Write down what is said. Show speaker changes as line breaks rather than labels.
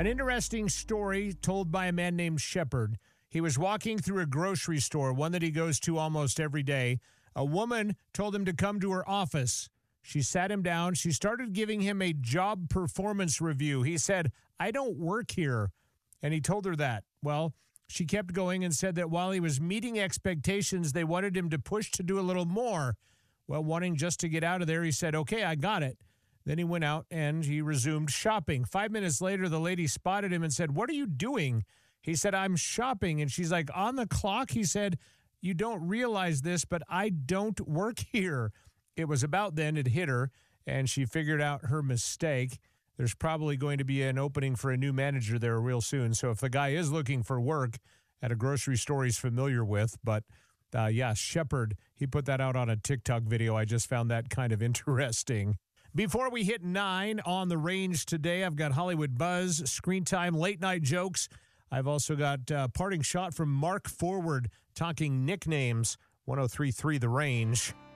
An interesting story told by a man named Shepard. He was walking through a grocery store, one that he goes to almost every day. A woman told him to come to her office. She sat him down. She started giving him a job performance review. He said, "I don't work here." And he told her that. Well, she kept going and said that while he was meeting expectations, they wanted him to push to do a little more. Well, wanting just to get out of there, he said, "Okay, I got it." Then he went out and he resumed shopping. 5 minutes later, the lady spotted him and said, "What are you doing?" He said, "I'm shopping." And she's like, "On the clock?" He said, "You don't realize this, but I don't work here." It was about then it hit her, and she figured out her mistake. There's probably going to be an opening for a new manager there real soon. So if the guy is looking for work at a grocery store he's familiar with, but yeah, Shepard, he put that out on a TikTok video. I just found that kind of interesting. Before we hit 9 on the range today, I've got Hollywood Buzz, Screen Time, late night jokes. I've also got parting shot from Mark Forward talking nicknames, 103.3 The Range.